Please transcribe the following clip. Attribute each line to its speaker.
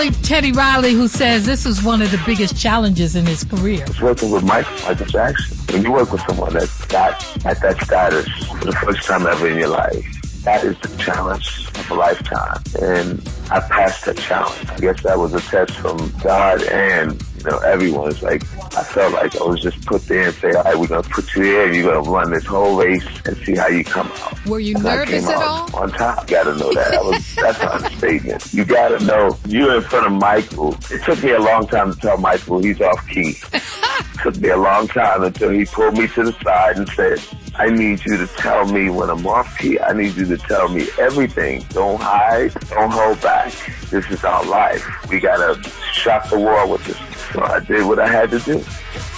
Speaker 1: Teddy Riley, who says this is one of the biggest challenges in his career.
Speaker 2: It's working with Michael Jackson. When you work with someone that got at that status for the first time ever in your life, that is the challenge of a lifetime. And I passed that challenge. I guess that was a test from God and, everyone. It's like, I felt like I was just put there and say, all right, we're going to put you there and you're going to run this whole race and see how you come out.
Speaker 1: Were you nervous at all?
Speaker 2: On top. You got to know that. That's an understatement. You got to know you're in front of Michael. It took me a long time to tell Michael he's off key. It took me a long time until he pulled me to the side and said, I need you to tell me when I'm off key. I need you to tell me everything. Don't hide. Don't hold back. This is our life. We got to shock the world with this. So I did what I had to do.